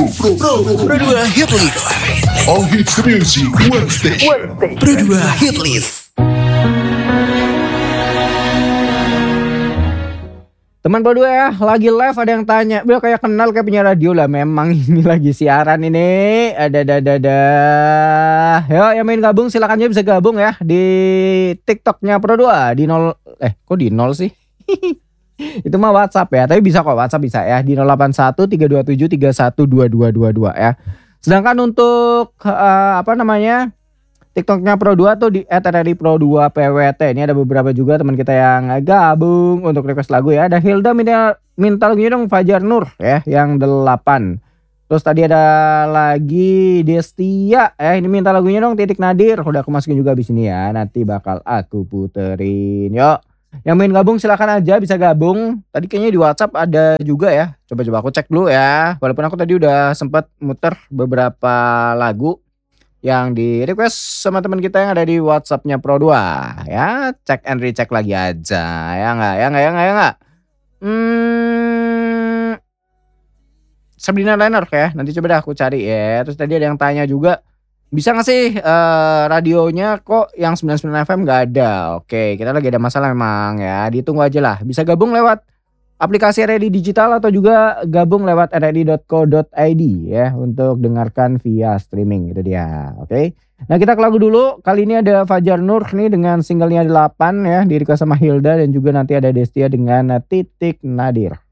Pro 2 Hit List. All hits music Wednesday. Pro 2 Hit List. Teman Pro 2 ya, lagi live ada yang tanya, Bel kayak kenal kayak punya radio lah. Memang ini lagi siaran ini. Ada. Yo yang main gabung silakan aja bisa gabung ya di TikToknya Pro 2 di 0 kok di 0 sih? Itu mah WhatsApp ya, tapi bisa kok WhatsApp bisa ya di 081 327 312222 ya. Sedangkan untuk TikToknya Pro 2 tuh di @RRI_Pro2PWT. Ini ada beberapa juga teman kita yang gabung untuk request lagu ya. Ada Hilda minta lagunya dong Fajar Nur ya yang 8. Terus tadi ada lagi Destia ini minta lagunya dong Titik Nadir. Udah aku masukin juga di sini ya. Nanti bakal aku puterin. Yuk. Yang main gabung silakan aja bisa gabung. Tadi kayaknya di WhatsApp ada juga ya. Coba aku cek dulu ya. Walaupun aku tadi udah sempat muter beberapa lagu yang di request sama teman kita yang ada di WhatsAppnya Pro 2 ya, cek and recheck lagi aja ya nggak. Sabrina Liner ya, nanti coba dah aku cari ya. Terus tadi ada yang tanya juga, bisa nggak sih radionya kok yang 99 FM nggak ada? Oke, kita lagi ada masalah memang ya, ditunggu aja lah. Bisa gabung lewat aplikasi RRI Digital atau juga gabung lewat rri.co.id ya untuk dengarkan via streaming itu dia. Oke. Nah, kita ke lagu dulu. Kali ini ada Fajar Nur nih dengan singlenya 8 ya, di request sama Hilda dan juga nanti ada Destia dengan Titik Nadir.